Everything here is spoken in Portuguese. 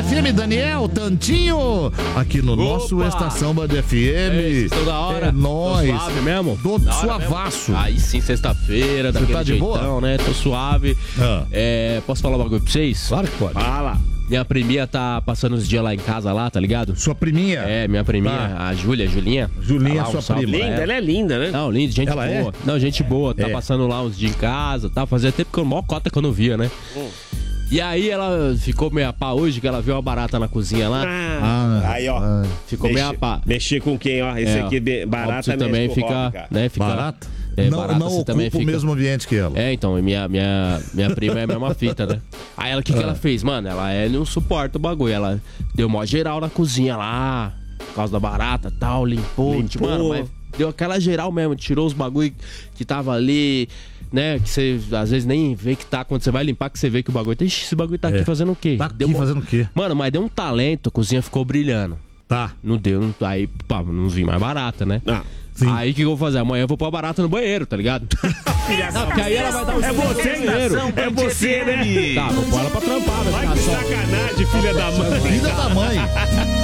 FM, Daniel, Tantinho, aqui no nosso Estação Band FM. Estão da hora. É nóis. Tô suave mesmo? Tô suavaço. Aí sim, sexta-feira, daquele tá de jeitão, boa? né? Tô suave. Posso falar um bagulho pra vocês? Claro que pode. Fala. Minha priminha tá passando os dias lá em casa, lá, tá ligado? Sua priminha? É, minha priminha, a Julinha. Julinha, Tá lá, sua salve prima. pra Linda, ela é linda, né? Não, linda, gente Ela boa. é? Não, gente boa. Tá É. passando lá uns dias em casa, tá? Fazia tempo que eu mó cota que eu não via, né? E aí ela ficou meio a pá hoje, que ela viu uma barata na cozinha lá. Aí, ó. Ficou meio a pá. Mexer com quem, ó? Esse É, aqui, barata, você também mexe com o fica, Rob, cara. né? Fica, Barata? barata, não você ocupa também o fica... mesmo ambiente que ela. É, então, minha prima é a mesma fita, né? Aí ela, o que ela fez? Mano, ela não suporta o bagulho. Ela deu mó geral na cozinha lá, por causa da barata e tal, limpou. Tipo, mano, mas deu aquela geral mesmo, tirou os bagulho que tava ali, né? Que você às vezes nem vê que tá, quando você vai limpar, que você vê que o bagulho tá. Ixi, esse bagulho tá aqui fazendo o quê? Tá aqui fazendo o quê? Mano, mas deu um talento, a cozinha ficou brilhando. Tá. Não deu, aí, pá, não vi mais barata, né? Sim. Aí o que eu vou fazer? Amanhã eu vou pôr a barata no banheiro, tá ligado? Não, porque aí ela vai dar um É você, banheiro. É você, né? Tá, vou pôr ela pra trampar, Vai que sacanagem, filha da mãe. Vida da mãe.